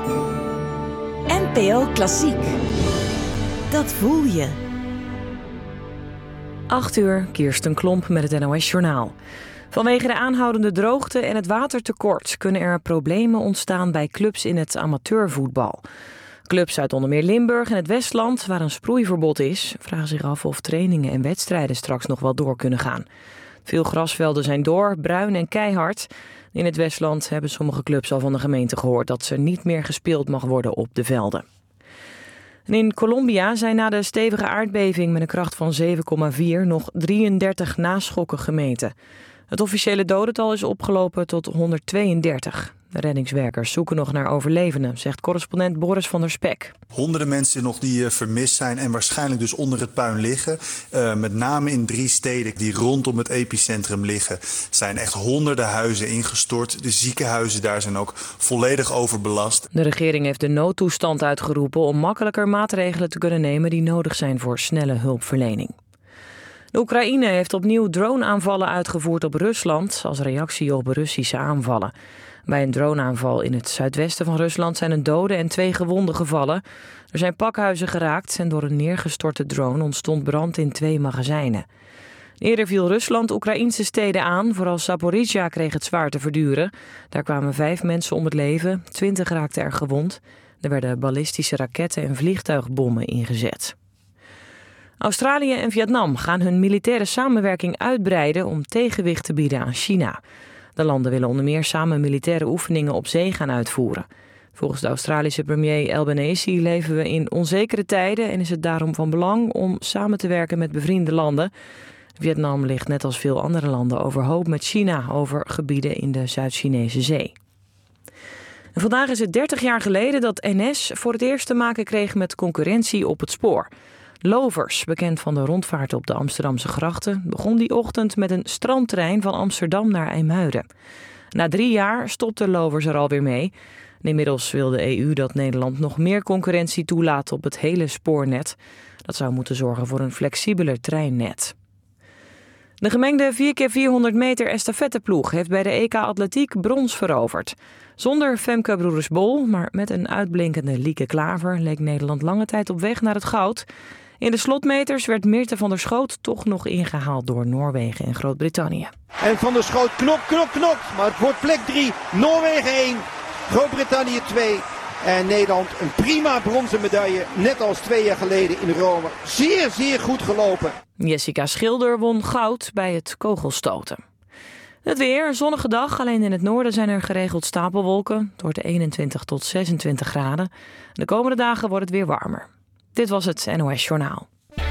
NPO Klassiek. Dat voel je. 8:00, Kirsten Klomp met het NOS-journaal. Vanwege de aanhoudende droogte en het watertekort kunnen er problemen ontstaan bij clubs in het amateurvoetbal. Clubs uit onder meer Limburg en het Westland, waar een sproeiverbod is, vragen zich af of trainingen en wedstrijden straks nog wel door kunnen gaan. Veel grasvelden zijn door, bruin en keihard. In het Westland hebben sommige clubs al van de gemeente gehoord dat er niet meer gespeeld mag worden op de velden. En in Colombia zijn na de stevige aardbeving met een kracht van 7,4 nog 33 naschokken gemeten. Het officiële dodental is opgelopen tot 132. De reddingswerkers zoeken nog naar overlevenden, zegt correspondent Boris van der Spek. Honderden mensen nog die vermist zijn en waarschijnlijk dus onder het puin liggen. Met name in 3 steden die rondom het epicentrum liggen zijn echt honderden huizen ingestort. De ziekenhuizen daar zijn ook volledig overbelast. De regering heeft de noodtoestand uitgeroepen om makkelijker maatregelen te kunnen nemen die nodig zijn voor snelle hulpverlening. De Oekraïne heeft opnieuw drone-aanvallen uitgevoerd op Rusland als reactie op Russische aanvallen. Bij een droneaanval in het zuidwesten van Rusland zijn een dode en 2 gewonden gevallen. Er zijn pakhuizen geraakt en door een neergestorte drone ontstond brand in 2 magazijnen. Eerder viel Rusland Oekraïnse steden aan. Vooral Zaporizhzhia kreeg het zwaar te verduren. Daar kwamen 5 mensen om het leven, 20 raakten er gewond. Er werden ballistische raketten en vliegtuigbommen ingezet. Australië en Vietnam gaan hun militaire samenwerking uitbreiden om tegenwicht te bieden aan China. De landen willen onder meer samen militaire oefeningen op zee gaan uitvoeren. Volgens de Australische premier Albanese leven we in onzekere tijden en is het daarom van belang om samen te werken met bevriende landen. Vietnam ligt net als veel andere landen overhoop met China over gebieden in de Zuid-Chinese Zee. En vandaag is het 30 jaar geleden dat NS voor het eerst te maken kreeg met concurrentie op het spoor. Lovers, bekend van de rondvaart op de Amsterdamse grachten, begon die ochtend met een strandtrein van Amsterdam naar IJmuiden. Na 3 jaar stopte Lovers er alweer mee. En inmiddels wil de EU dat Nederland nog meer concurrentie toelaat op het hele spoornet. Dat zou moeten zorgen voor een flexibeler treinnet. De gemengde 4x400 meter estafetteploeg heeft bij de EK Atletiek brons veroverd. Zonder Femke Broeders-Bol, maar met een uitblinkende Lieke Klaver leek Nederland lange tijd op weg naar het goud. In de slotmeters werd Meerte van der Schoot toch nog ingehaald door Noorwegen en Groot-Brittannië. En Van der Schoot knokt, maar het wordt plek 3, Noorwegen 1, Groot-Brittannië 2 en Nederland een prima bronzen medaille, net als 2 jaar geleden in Rome. Zeer, zeer goed gelopen. Jessica Schilder won goud bij het kogelstoten. Het weer, zonnige dag, alleen in het noorden zijn er geregeld stapelwolken. Het wordt 21 tot 26 graden. De komende dagen wordt het weer warmer. Dit was het NOS Journaal.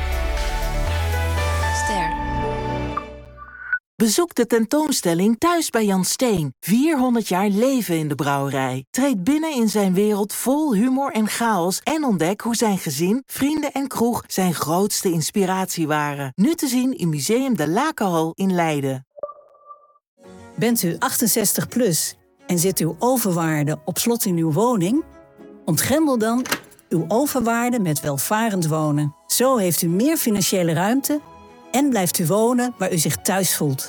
Ster. Bezoek de tentoonstelling Thuis bij Jan Steen. 400 jaar leven in de brouwerij. Treed binnen in zijn wereld vol humor en chaos en ontdek hoe zijn gezin, vrienden en kroeg zijn grootste inspiratie waren. Nu te zien in Museum de Lakenhal in Leiden. Bent u 68 plus en zit uw overwaarde op slot in uw woning? Ontgrendel dan uw overwaarde met welvarend wonen. Zo heeft u meer financiële ruimte en blijft u wonen waar u zich thuis voelt.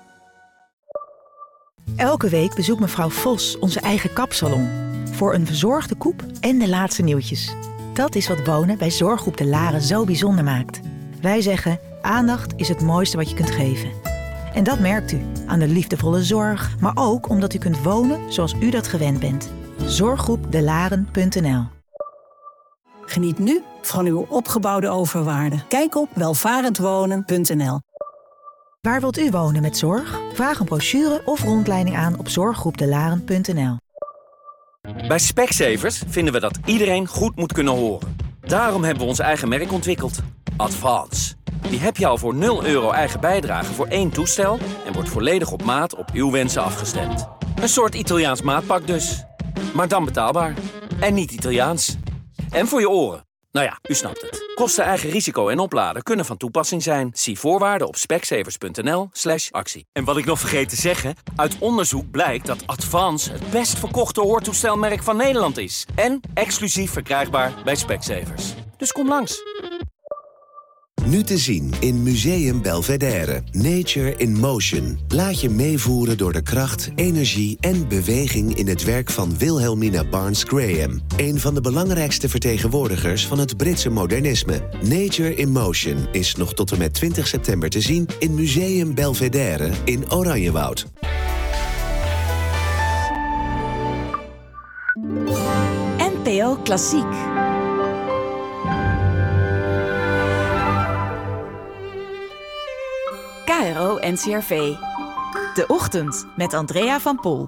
Elke week bezoekt mevrouw Vos onze eigen kapsalon. Voor een verzorgde koep en de laatste nieuwtjes. Dat is wat wonen bij Zorggroep De Laren zo bijzonder maakt. Wij zeggen, aandacht is het mooiste wat je kunt geven. En dat merkt u aan de liefdevolle zorg, maar ook omdat u kunt wonen zoals u dat gewend bent. Zorggroepdelaren.nl. Geniet nu van uw opgebouwde overwaarde. Kijk op welvarendwonen.nl. Waar wilt u wonen met zorg? Vraag een brochure of rondleiding aan op zorggroepdelaren.nl. Bij Specsavers vinden we dat iedereen goed moet kunnen horen. Daarom hebben we ons eigen merk ontwikkeld. Advance. Die heb je al voor €0 eigen bijdrage voor 1 toestel en wordt volledig op maat op uw wensen afgestemd. Een soort Italiaans maatpak dus. Maar dan betaalbaar. En niet Italiaans. En voor je oren. Nou ja, u snapt het. Kosten, eigen risico en opladen kunnen van toepassing zijn. Zie voorwaarden op specsavers.nl/actie. En wat ik nog vergeet te zeggen, uit onderzoek blijkt dat Advance het best verkochte hoortoestelmerk van Nederland is. En exclusief verkrijgbaar bij Specsavers. Dus kom langs. Nu te zien in Museum Belvedere. Nature in Motion. Laat je meevoeren door de kracht, energie en beweging in het werk van Wilhelmina Barnes Graham. Een van de belangrijkste vertegenwoordigers van het Britse modernisme. Nature in Motion is nog tot en met 20 september te zien in Museum Belvedere in Oranjewoud. NPO Klassiek. KRO NCRV. De Ochtend met Andrea van Pol.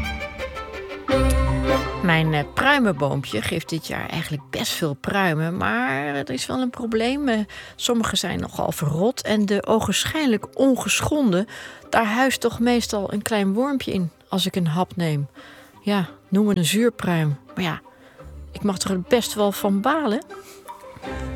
Mijn pruimenboompje geeft dit jaar eigenlijk best veel pruimen. Maar er is wel een probleem. Sommige zijn nogal verrot. En de ogenschijnlijk ongeschonden, daar huist toch meestal een klein wormpje in als ik een hap neem. Ja, noem het een zuurpruim. Maar ja, ik mag er best wel van balen.